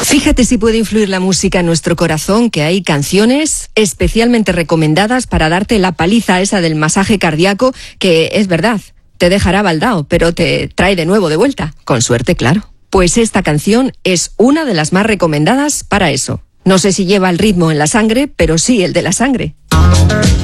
Fíjate si puede influir la música en nuestro corazón, que hay canciones especialmente recomendadas para darte la paliza esa del masaje cardíaco, que es verdad, te dejará baldao, pero te trae de nuevo de vuelta, con suerte, claro. Pues esta canción es una de las más recomendadas para eso. No sé si lleva el ritmo en la sangre, pero sí el de la sangre.